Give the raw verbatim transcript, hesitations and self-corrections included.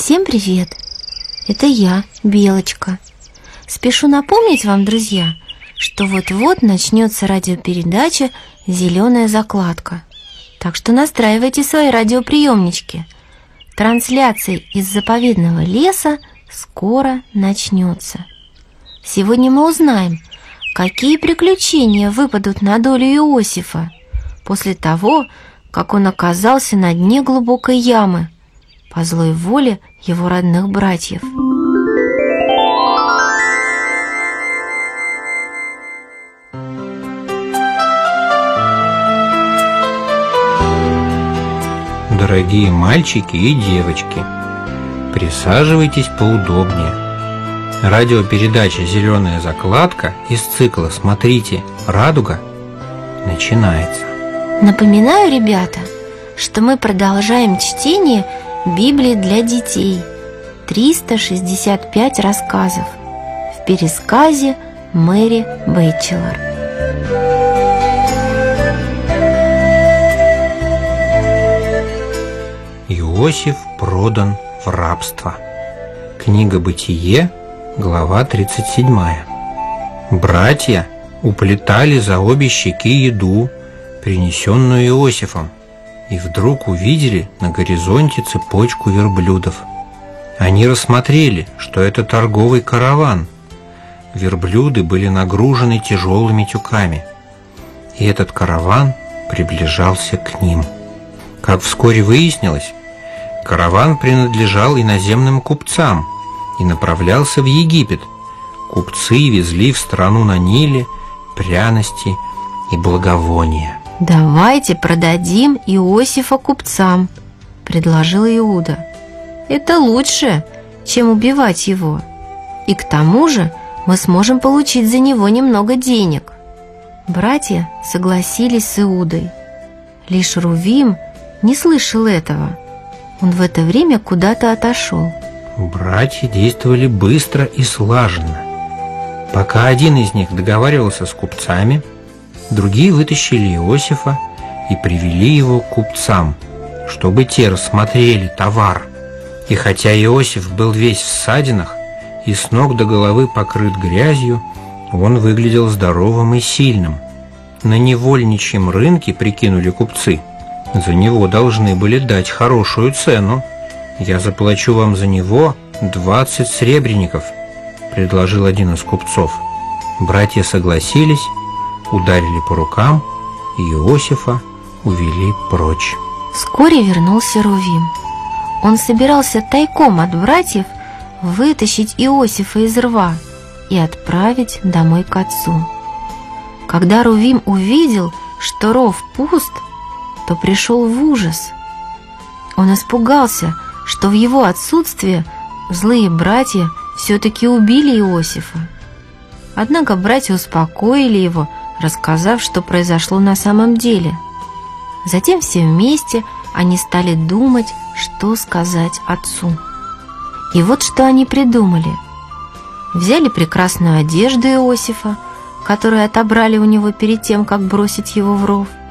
Всем привет! Это я, Белочка. Спешу напомнить вам, друзья, что вот-вот начнется радиопередача «Зеленая закладка». Так что настраивайте свои радиоприемнички. Трансляция из заповедного леса скоро начнется. Сегодня мы узнаем, какие приключения выпадут на долю Иосифа после того, как он оказался на дне глубокой ямы по злой воле его родных братьев. Дорогие мальчики и девочки, присаживайтесь поудобнее. Радиопередача «Зеленая закладка» из цикла «Смотрите, радуга» начинается. Напоминаю, ребята, что мы продолжаем чтение Библии для детей. триста шестьдесят пять рассказов в пересказе Мэри Бэтчелор. Иосиф продан в рабство. Книга «Бытие», глава тридцать семь. Братья уплетали за обе щеки еду, принесенную Иосифом, и вдруг увидели на горизонте цепочку верблюдов. Они рассмотрели, что это торговый караван. Верблюды были нагружены тяжелыми тюками, и этот караван приближался к ним. Как вскоре выяснилось, караван принадлежал иноземным купцам и направлялся в Египет. Купцы везли в страну на Ниле пряности и благовония. «Давайте продадим Иосифа купцам», — предложил Иуда. «Это лучше, чем убивать его. И к тому же мы сможем получить за него немного денег». Братья согласились с Иудой. Лишь Рувим не слышал этого. Он в это время куда-то отошел. Братья действовали быстро и слаженно. Пока один из них договаривался с купцами, другие вытащили Иосифа и привели его к купцам, чтобы те рассмотрели товар. И хотя Иосиф был весь в ссадинах и с ног до головы покрыт грязью, он выглядел здоровым и сильным. На невольничьем рынке, прикинули купцы, за него должны были дать хорошую цену. «Я заплачу вам за него двадцать сребреников», — предложил один из купцов. Братья согласились, ударили по рукам, и Иосифа увели прочь. Вскоре вернулся Рувим. Он собирался тайком от братьев вытащить Иосифа из рва и отправить домой к отцу. Когда Рувим увидел, что ров пуст, то пришел в ужас. Он испугался, что в его отсутствие злые братья все-таки убили Иосифа. Однако братья успокоили его, рассказав, что произошло на самом деле. Затем все вместе они стали думать, что сказать отцу. И вот что они придумали. Взяли прекрасную одежду Иосифа, которую отобрали у него перед тем, как бросить его в ров,